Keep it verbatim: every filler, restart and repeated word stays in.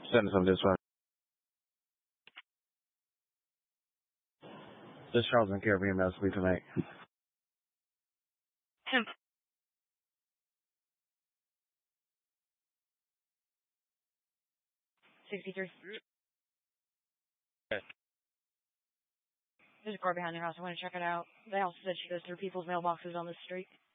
Send some this way. This Charles and Caribbean Mass Week tonight. sixty-three. Okay. There's a car behind their house. I want to check it out. They also said she goes through people's mailboxes on the street.